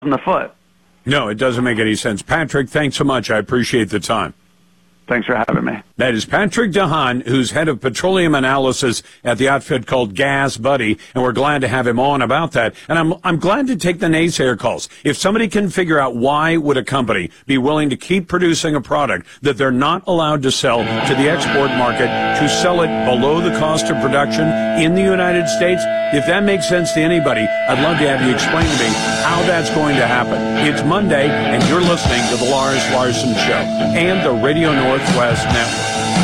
in the foot. No, it doesn't make any sense. Patrick, thanks so much. I appreciate the time. Thanks for having me. That is Patrick DeHaan, who's head of petroleum analysis at the outfit called Gas Buddy, and we're glad to have him on about that. And I'm glad to take the naysayer calls. If somebody can figure out why would a company be willing to keep producing a product that they're not allowed to sell to the export market, to sell it below the cost of production in the United States, if that makes sense to anybody, I'd love to have you explain to me how that's going to happen. It's Monday, and you're listening to the Lars Larson Show and the Radio Northwest Network.